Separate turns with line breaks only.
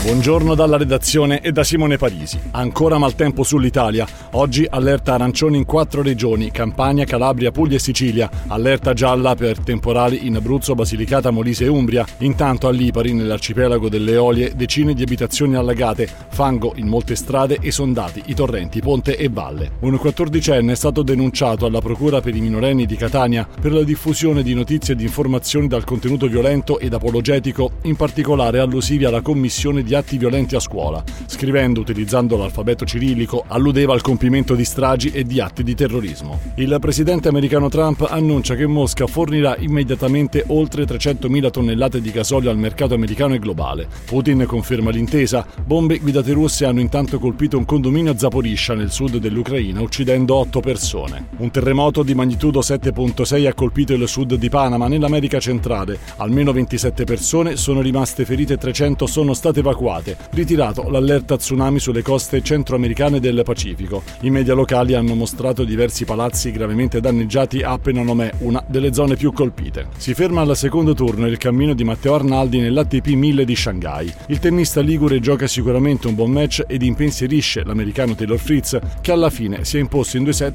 Buongiorno dalla redazione e da Simone Parisi. Ancora maltempo sull'Italia. Oggi allerta arancione in 4 regioni: Campania, Calabria, Puglia e Sicilia. Allerta gialla per temporali in Abruzzo, Basilicata, Molise e Umbria. Intanto a Lipari, nell'arcipelago delle Eolie, decine di abitazioni allagate, fango in molte strade, esondati i torrenti Ponte e Valle. Un 14enne è stato denunciato alla Procura per i minorenni di Catania per la diffusione di notizie e di informazioni dal contenuto violento ed apologetico, in particolare allusivi alla commissione di atti violenti a scuola. Scrivendo utilizzando l'alfabeto cirillico, alludeva al compimento di stragi e di atti di terrorismo. Il presidente americano Trump annuncia che Mosca fornirà immediatamente oltre 300.000 tonnellate di gasolio al mercato americano e globale. Putin conferma l'intesa. Bombe guidate russe hanno intanto colpito un condominio a Zaporizhzhia, nel sud dell'Ucraina, uccidendo 8 persone. Un terremoto di magnitudo 7.6 ha colpito il sud di Panama, nell'America centrale. Almeno 27 persone sono rimaste ferite e 300 sono state evacuate. Ritirato l'allerta tsunami sulle coste centroamericane del Pacifico. I media locali hanno mostrato diversi palazzi gravemente danneggiati a Penonomé, una delle zone più colpite. Si ferma al secondo turno il cammino di Matteo Arnaldi nell'ATP 1000 di Shanghai. Il tennista ligure gioca sicuramente un buon match ed impensierisce l'americano Taylor Fritz, che alla fine si è imposto in 2 set